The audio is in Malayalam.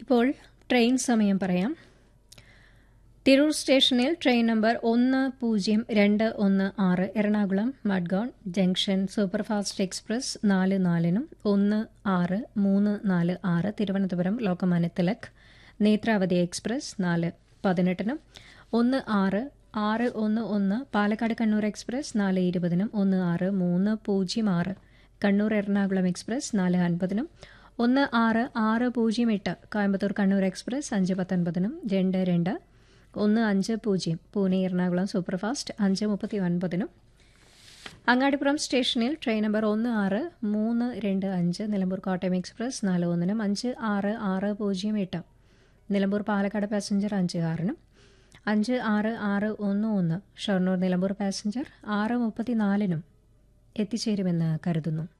ഇപ്പോൾ ട്രെയിൻ സമയം പറയാം. തിരൂർ സ്റ്റേഷനിൽ train number 10216 Ernakulam Madgaon junction superfast express 44-നും 16346 Thiruvananthapuram Lokmanya Tilak Netravati express 418-നും 16611 Palakkad Kannur express 420-നും 16306 Kannur Ernakulam express 450-നും 16608 Coimbatore Kannur express 519-നും 1550 Pune Ernakulam superfast 539-നും Angadipuram സ്റ്റേഷനിൽ train number 16325 Nilambur Kottayam express 41-നും 56608 Nilambur Palakkad passenger 56-നും 56611 Shoranur Nilambur passenger 6:34-നും എത്തിച്ചേരുമെന്ന് കരുതുന്നു.